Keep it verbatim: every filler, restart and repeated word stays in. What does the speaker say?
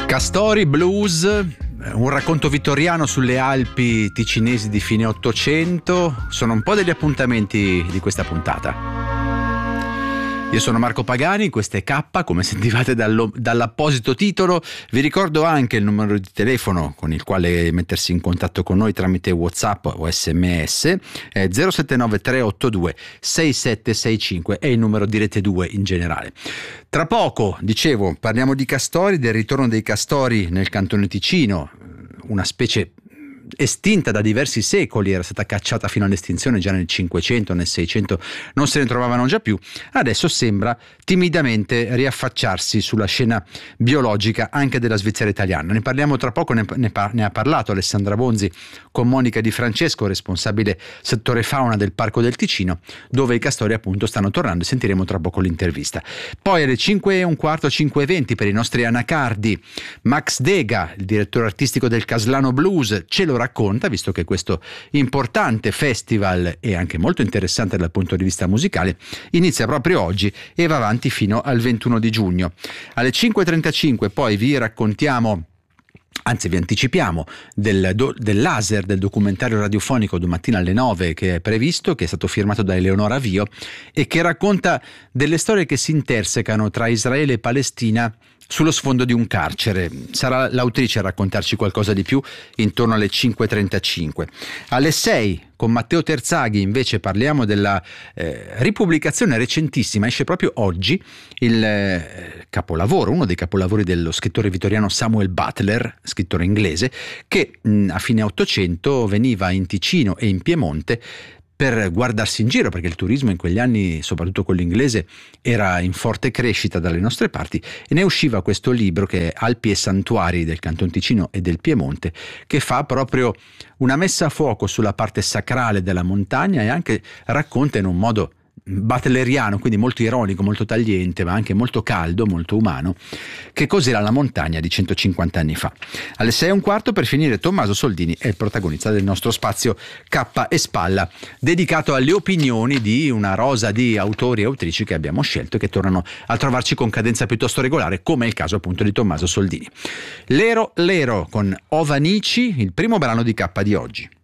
Castori Blues, un racconto vittoriano sulle Alpi ticinesi di fine Ottocento, sono un po' degli appuntamenti di questa puntata. Io sono Marco Pagani, questo è K, come sentivate dallo, dall'apposito titolo. Vi ricordo anche il numero di telefono con il quale mettersi in contatto con noi tramite WhatsApp o sms, è zero sette nove tre otto due sei sette sei cinque, è il numero di Rete due in generale. Tra poco, dicevo, parliamo di castori, del ritorno dei castori nel Cantone Ticino, una specie estinta da diversi secoli, era stata cacciata fino all'estinzione già nel Cinquecento, nel Seicento non se ne trovavano già più, adesso sembra timidamente riaffacciarsi sulla scena biologica anche della Svizzera italiana. Ne parliamo tra poco, ne, ne, ne ha parlato Alessandra Bonzi con Monica Di Francesco, responsabile settore fauna del Parco del Ticino, dove i castori appunto stanno tornando, e sentiremo tra poco l'intervista. Poi alle cinque e un quarto, cinque e venti per i nostri anacardi, Max Dega, il direttore artistico del Caslano Blues, ce lo racconta, visto che questo importante festival e anche molto interessante dal punto di vista musicale inizia proprio oggi e va avanti fino al ventuno di giugno. Alle cinque e trentacinque poi vi raccontiamo, anzi vi anticipiamo, del, do, del laser, del documentario radiofonico domattina alle nove che è previsto, che è stato firmato da Eleonora Vio e che racconta delle storie che si intersecano tra Israele e Palestina sullo sfondo di un carcere. Sarà l'autrice a raccontarci qualcosa di più intorno alle cinque e trentacinque. Alle sei con Matteo Terzaghi invece parliamo della eh, ripubblicazione recentissima, esce proprio oggi, il eh, capolavoro, uno dei capolavori dello scrittore vittoriano Samuel Butler, scrittore inglese, che mh, a fine Ottocento veniva in Ticino e in Piemonte per guardarsi in giro, perché il turismo in quegli anni, soprattutto quello inglese, era in forte crescita dalle nostre parti, e ne usciva questo libro che è Alpi e Santuari del Canton Ticino e del Piemonte, che fa proprio una messa a fuoco sulla parte sacrale della montagna e anche racconta in un modo butleriano, quindi molto ironico, molto tagliente, ma anche molto caldo, molto umano, che cos'era la montagna di centocinquanta anni fa. Alle sei e un quarto per finire Tommaso Soldini è il protagonista del nostro spazio K e Spalla, dedicato alle opinioni di una rosa di autori e autrici che abbiamo scelto e che tornano a trovarci con cadenza piuttosto regolare, come è il caso appunto di Tommaso Soldini. Lero Lero con Ovanici, il primo brano di K di oggi.